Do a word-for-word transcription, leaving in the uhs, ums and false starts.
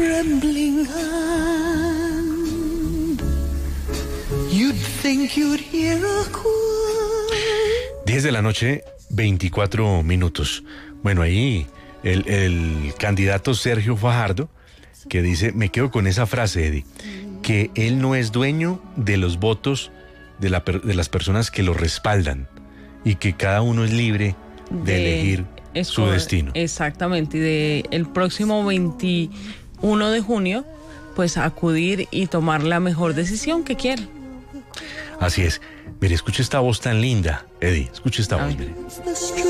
trembling hand, you'd think you'd hear a choir. diez de la noche, veinticuatro minutos. Bueno, ahí el, el candidato Sergio Fajardo, que dice, me quedo con esa frase, Eddie, que él no es dueño de los votos de, la, de las personas que lo respaldan y que cada uno es libre de, de elegir su destino. Exactamente, y de el próximo veintiuno de junio, pues acudir y tomar la mejor decisión que quiera. Así es. Mire, escuche esta voz tan linda, Eddie, escuche esta voz, mire.